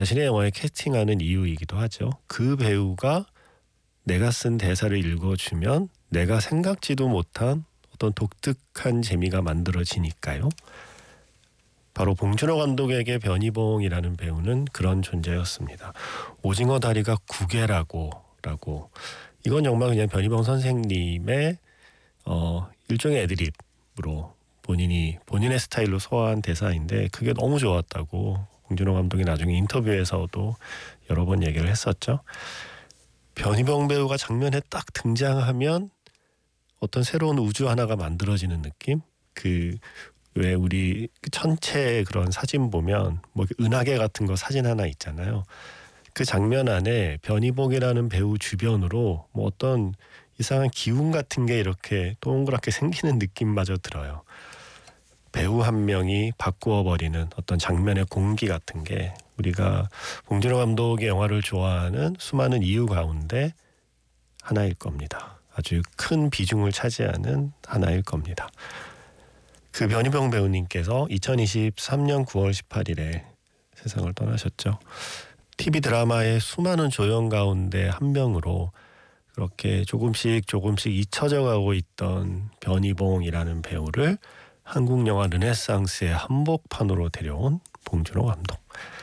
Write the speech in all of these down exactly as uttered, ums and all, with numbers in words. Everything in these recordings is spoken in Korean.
자신의 영화에 캐스팅하는 이유이기도 하죠. 그 배우가 내가 쓴 대사를 읽어주면 내가 생각지도 못한 어떤 독특한 재미가 만들어지니까요. 바로 봉준호 감독에게 변희봉이라는 배우는 그런 존재였습니다. 오징어 다리가 구 개라고 라고 이건 정말 그냥 변희봉 선생님의 어, 일종의 애드립으로 본인이 본인의 스타일로 소화한 대사인데 그게 너무 좋았다고 봉준호 감독이 나중에 인터뷰에서도 여러 번 얘기를 했었죠. 변희봉 배우가 장면에 딱 등장하면 어떤 새로운 우주 하나가 만들어지는 느낌? 그 왜 우리 천체 그런 사진 보면 뭐 은하계 같은 거 사진 하나 있잖아요. 그 장면 안에 변희봉이라는 배우 주변으로 뭐 어떤 이상한 기운 같은 게 이렇게 동그랗게 생기는 느낌마저 들어요. 배우 한 명이 바꾸어 버리는 어떤 장면의 공기 같은 게 우리가 봉준호 감독의 영화를 좋아하는 수많은 이유 가운데 하나일 겁니다. 아주 큰 비중을 차지하는 하나일 겁니다. 그 변희봉 배우님께서 이천이십삼 년 구월 십팔일에 세상을 떠나셨죠. 티비 드라마의 수많은 조연 가운데 한 명으로 그렇게 조금씩 조금씩 잊혀져 가고 있던 변희봉이라는 배우를 한국 영화 르네상스의 한복판으로 데려온 봉준호 감독.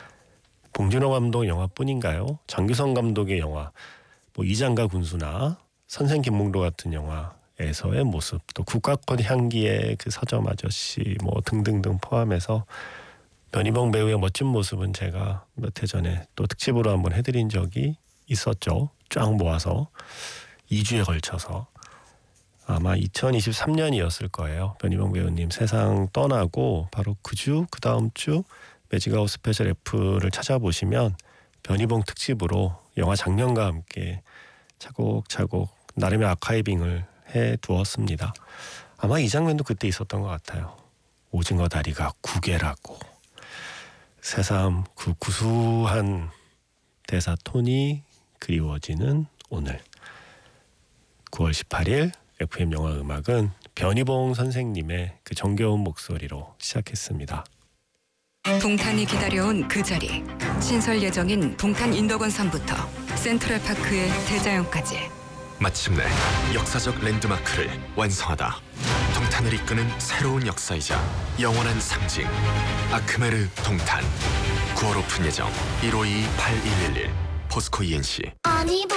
봉준호 감독 영화뿐인가요? 장규성 감독의 영화, 뭐 이장가 군수나 선생 김문도 같은 영화에서의 모습, 또 국가꽃 향기의 그 서점 아저씨 뭐 등등등 포함해서 변희봉 배우의 멋진 모습은 제가 몇 해 전에 또 특집으로 한번 해드린 적이 있었죠. 쫙 모아서 이 주에 걸쳐서 아마 이천이십삼 년이었을 거예요. 변희봉 배우님 세상 떠나고 바로 그 주, 그 다음 주 매직아웃 스페셜 F를 찾아보시면 변희봉 특집으로 영화 장면과 함께 차곡차곡 나름의 아카이빙을 해두었습니다. 아마 이 장면도 그때 있었던 것 같아요. 오징어 다리가 구 개라고. 새삼 그 구수한 대사 톤이 그리워지는 오늘 구월 십팔일 에프엠 영화 음악은 변희봉 선생님의 그 정겨운 목소리로 시작했습니다. 동탄이 기다려온 그 자리. 신설 예정인 동탄 인덕원섬부터 센트럴파크의 대자연까지. 마침내 역사적 랜드마크를 완성하다. 동탄을 이끄는 새로운 역사이자 영원한 상징. 아크메르 동탄. 구월 오픈 예정. 일오이이 팔일일일 포스코 이엔씨.